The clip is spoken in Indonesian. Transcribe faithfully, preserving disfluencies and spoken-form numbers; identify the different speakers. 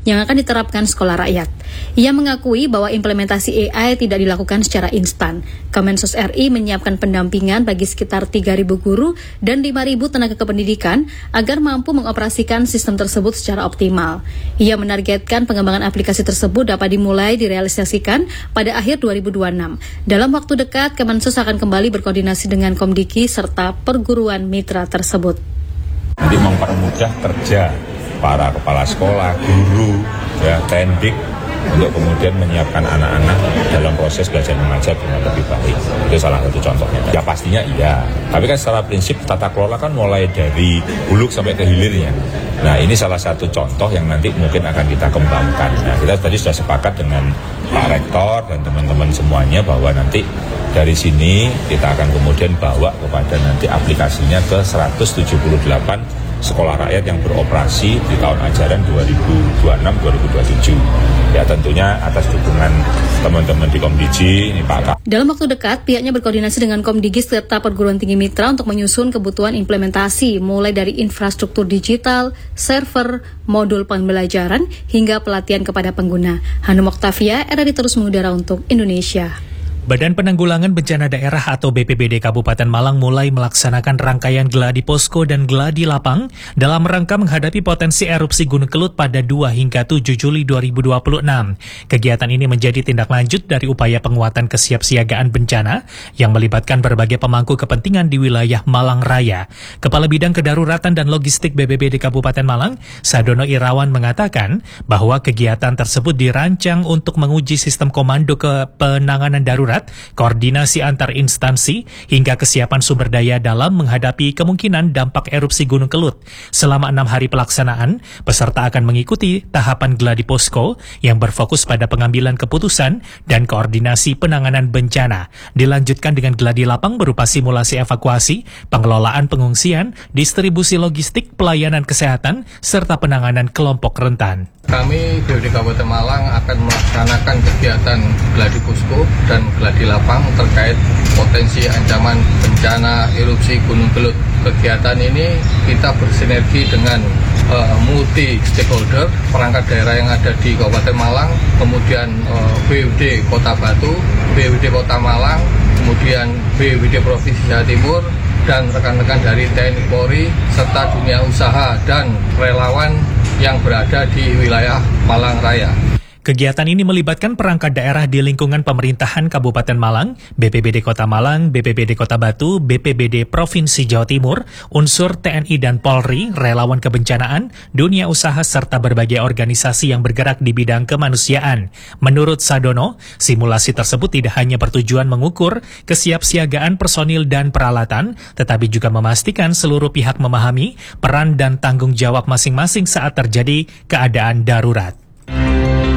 Speaker 1: yang akan diterapkan sekolah rakyat. Ia mengakui bahwa implementasi A I tidak dilakukan secara instan. Kemensos R I menyiapkan pendampingan bagi sekitar tiga ribu guru dan lima ribu tenaga kependidikan agar mampu mengoperasikan sistem tersebut secara optimal. Ia menargetkan pengembangan aplikasi tersebut dapat dimulai direalisasikan pada akhir dua ribu dua puluh enam. Dalam waktu dekat, Kemensos akan kembali berkoordinasi dengan Komdiki serta perguruan mitra tersebut.
Speaker 2: Jadi mempermudah kerja para kepala sekolah, guru, ya, tendik untuk kemudian menyiapkan anak-anak dalam proses belajar mengajar dengan lebih baik. Itu salah satu contohnya. Ya pastinya iya. Tapi kan secara prinsip tata kelola kan mulai dari hulu sampai ke hilirnya. Nah ini salah satu contoh yang nanti mungkin akan kita kembangkan. Nah kita tadi sudah sepakat dengan Pak Rektor dan teman-teman semuanya bahwa nanti dari sini kita akan kemudian bawa kepada nanti aplikasinya ke seratus tujuh puluh delapan sekolah rakyat yang beroperasi di tahun ajaran dua ribu dua puluh enam dua ribu dua puluh tujuh. Ya tentunya atas dukungan teman-teman di Komdigi, ini Pak Kak.
Speaker 1: Dalam waktu dekat, pihaknya berkoordinasi dengan Komdigi serta perguruan tinggi mitra untuk menyusun kebutuhan implementasi mulai dari infrastruktur digital, server, modul pembelajaran, hingga pelatihan kepada pengguna. Hanum Oktavia, R R I terus mengudara untuk Indonesia.
Speaker 3: Badan Penanggulangan Bencana Daerah atau B P B D Kabupaten Malang mulai melaksanakan rangkaian gladi posko dan gladi lapang dalam rangka menghadapi potensi erupsi Gunung Kelut pada dua hingga tujuh Juli dua ribu dua puluh enam. Kegiatan ini menjadi tindak lanjut dari upaya penguatan kesiapsiagaan bencana yang melibatkan berbagai pemangku kepentingan di wilayah Malang Raya. Kepala Bidang Kedaruratan dan Logistik B P B D Kabupaten Malang, Sadono Irawan mengatakan bahwa kegiatan tersebut dirancang untuk menguji sistem komando ke penanganan darurat, koordinasi antar instansi, hingga kesiapan sumber daya dalam menghadapi kemungkinan dampak erupsi Gunung Kelut. Selama enam hari pelaksanaan, peserta akan mengikuti tahapan gladi posko yang berfokus pada pengambilan keputusan dan koordinasi penanganan bencana. Dilanjutkan dengan gladi lapang berupa simulasi evakuasi, pengelolaan pengungsian, distribusi logistik, pelayanan kesehatan, serta penanganan kelompok rentan.
Speaker 4: Kami B P B D Kabupaten Malang akan melaksanakan kegiatan gladi posko dan gladi lapang terkait potensi ancaman bencana erupsi Gunung Kelut. Kegiatan ini kita bersinergi dengan uh, multi stakeholder, perangkat daerah yang ada di Kabupaten Malang, kemudian uh, B W D Kota Batu, B W D Kota Malang, kemudian B W D Provinsi Jawa Timur, dan rekan-rekan dari T N I Polri, serta dunia usaha dan relawan yang berada di wilayah Malang Raya.
Speaker 3: Kegiatan ini melibatkan perangkat daerah di lingkungan pemerintahan Kabupaten Malang, B P B D Kota Malang, B P B D Kota Batu, B P B D Provinsi Jawa Timur, unsur T N I dan Polri, relawan kebencanaan, dunia usaha, serta berbagai organisasi yang bergerak di bidang kemanusiaan. Menurut Sadono, simulasi tersebut tidak hanya bertujuan mengukur kesiapsiagaan personil dan peralatan, tetapi juga memastikan seluruh pihak memahami peran dan tanggung jawab masing-masing saat terjadi keadaan darurat.